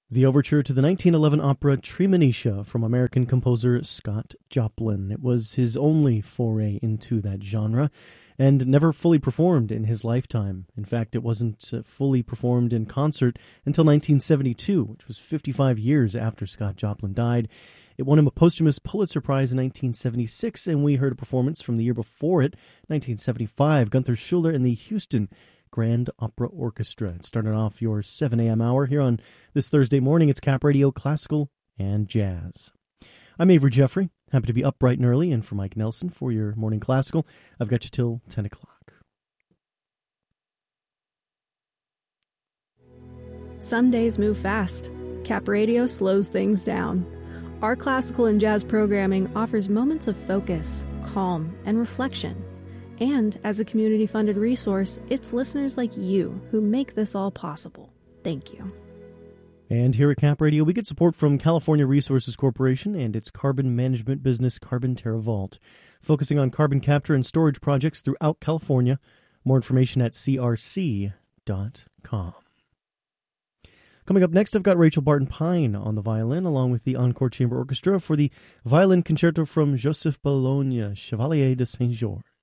The overture to the 1911 opera Treemonisha from American composer Scott Joplin. It was his only foray into that genre and never fully performed in his lifetime. In fact, it wasn't fully performed in concert until 1972, which was 55 years after Scott Joplin died. It won him a posthumous Pulitzer Prize in 1976, and we heard a performance from the year before it, 1975, Gunther Schuller and the Houston Grand Opera Orchestra. It started off your 7 a.m. hour here on this Thursday morning. It's Cap Radio Classical and Jazz. I'm Avery Jeffrey. Happy to be up bright and early, and for Mike Nelson for your morning classical. I've got you till 10 o'clock. Some days move fast. Cap Radio slows things down. Our classical and jazz programming offers moments of focus, calm, and reflection. And as a community-funded resource, it's listeners like you who make this all possible. Thank you. And here at Cap Radio, we get support from California Resources Corporation and its carbon management business, Carbon TerraVault, focusing on carbon capture and storage projects throughout California. More information at crc.com. Coming up next, I've got Rachel Barton Pine on the violin, along with the Encore Chamber Orchestra for the violin concerto from Joseph Bologna, Chevalier de Saint-Georges.